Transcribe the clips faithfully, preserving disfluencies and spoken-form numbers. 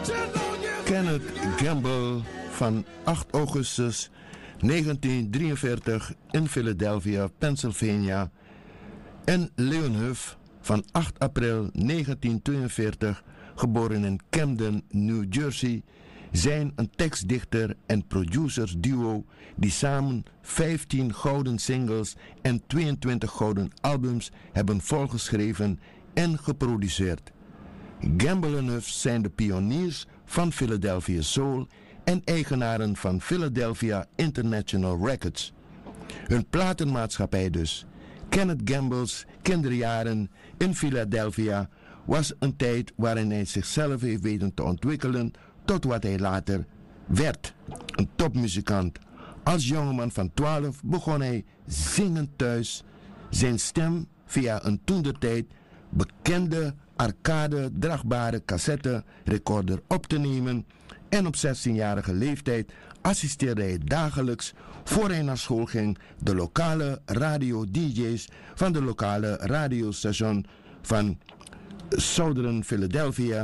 Kenneth Gamble van acht augustus negentien drieënveertig in Philadelphia, Pennsylvania, en Leon Huff van acht april negentien tweeënveertig, geboren in Camden, New Jersey, zijn een tekstdichter en producersduo die samen vijftien gouden singles en tweeëntwintig gouden albums hebben volgeschreven en geproduceerd. Gamble en Huff zijn de pioniers van Philadelphia Soul en eigenaren van Philadelphia International Records. Hun platenmaatschappij dus. Kenneth Gamble's kinderjaren in Philadelphia was een tijd waarin hij zichzelf heeft weten te ontwikkelen tot wat hij later werd, een topmuzikant. Als jongeman van twaalf begon hij zingend thuis zijn stem via een toentertijd bekende arcade draagbare cassette recorder op te nemen, en op zestienjarige leeftijd assisteerde hij dagelijks, voor hij naar school ging, de lokale radio-D J's van de lokale radiostation van Southern Philadelphia,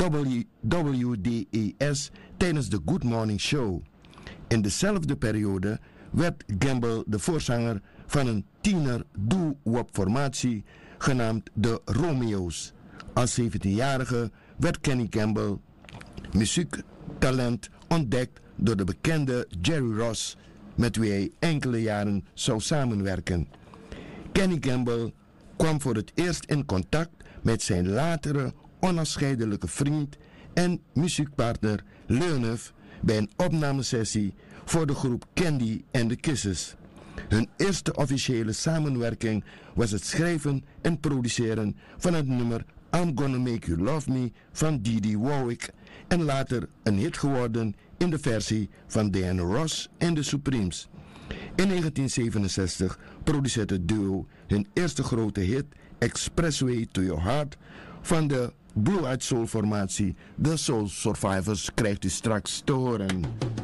W D E S, tijdens de Good Morning Show. In dezelfde periode werd Gamble de voorzanger van een tiener doo-wop formatie genaamd de Romeo's. Als zeventienjarige werd Kenny Gamble muziektalent ontdekt door de bekende Jerry Ross, met wie hij enkele jaren zou samenwerken. Kenny Gamble kwam voor het eerst in contact met zijn latere onafscheidelijke vriend en muziekpartner Leon Huff bij een opnamesessie voor de groep Candy and the Kisses. Hun eerste officiële samenwerking was het schrijven en produceren van het nummer I'm Gonna Make You Love Me van Dee Dee Warwick, en later een hit geworden in de versie van Diana Ross en de Supremes. In negentien zevenenzestig produceerde het duo hun eerste grote hit Expressway to Your Heart van de Blue-Eyed Soul formatie The Soul Survivors, krijgt u straks te horen.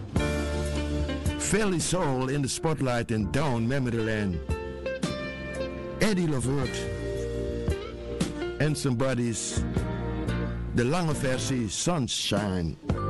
Philly Soul in the spotlight in Down Memory Lane. Eddie Lovett en Somebody's, de lange versie Sunshine.